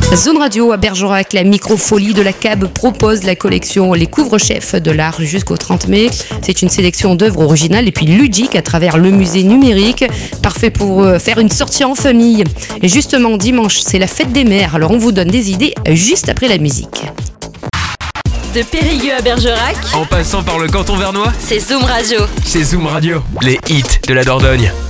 Zone Radio à Bergerac, la microfolie de la CAB propose la collection Les Couvre-Chefs de l'art jusqu'au 30 mai. C'est une sélection d'œuvres originales et puis ludiques à travers le musée numérique. Parfait pour faire une sortie en famille. Et justement, dimanche, c'est la fête des mères. Alors on vous donne des idées juste après la musique. De Périgueux à Bergerac, En passant par le canton vernois, c'est Zoom Radio. c'est Zoom Radio, les hits de la Dordogne.